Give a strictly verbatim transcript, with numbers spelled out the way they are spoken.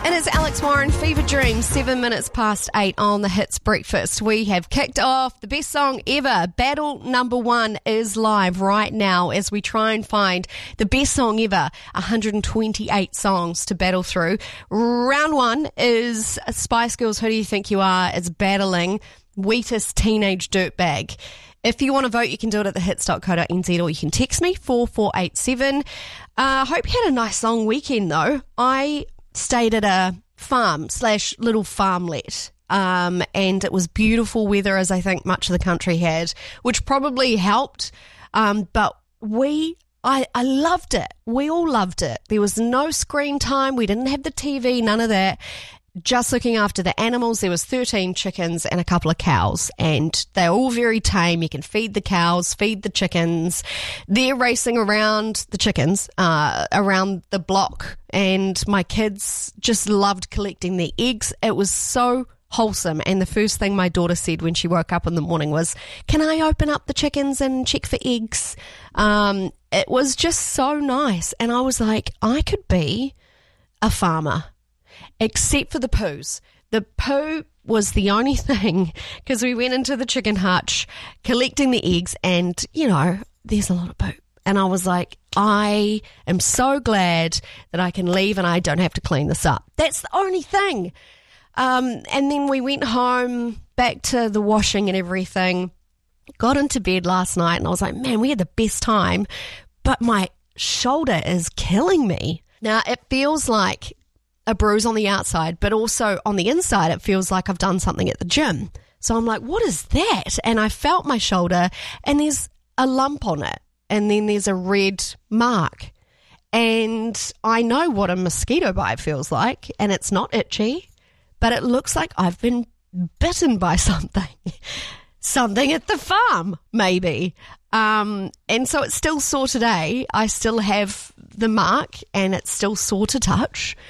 And it's Alex Warren, Fever Dreams, seven minutes past eight on the Hits Breakfast. We have kicked off the best song ever. Battle number one is live right now as we try and find the best song ever. one hundred twenty-eight songs to battle through. Round one is Spice Girls, Who Do You Think You Are? It's battling Wheatus Teenage Dirtbag. If you want to vote, you can do it at the hits dot co dot n z or you can text me, four four eight seven. I uh, hope you had a nice long weekend though. I stayed at a farm slash little farmlet, um, and it was beautiful weather, as I think much of the country had, which probably helped. Um, but we, I, I loved it. We all loved it. There was no screen time. We didn't have the T V, none of that. Just looking after the animals. There was thirteen chickens and a couple of cows, and they're all very tame. You can feed the cows, feed the chickens. They're racing around the chickens, uh, around the block, and my kids just loved collecting their eggs. It was so wholesome. And the first thing my daughter said when she woke up in the morning was, "Can I open up the chickens and check for eggs?" Um, it was just so nice. And I was like, I could be a farmer. Except for the poos. The poo was the only thing, because we went into the chicken hutch collecting the eggs, and, you know, there's a lot of poo. And I was like, I am so glad that I can leave and I don't have to clean this up. That's the only thing. Um, and then we went home, back to the washing and everything, got into bed last night, and I was like, man, we had the best time, but my shoulder is killing me. Now, it feels like a bruise on the outside, but also on the inside it feels like I've done something at the gym. So I'm like, what is that? And I felt my shoulder, and there's a lump on it, and then there's a red mark, and I know what a mosquito bite feels like, and it's not itchy, but it looks like I've been bitten by something. Something at the farm, maybe. Um, and so it's still sore today. I still have the mark, and it's still sore to touch.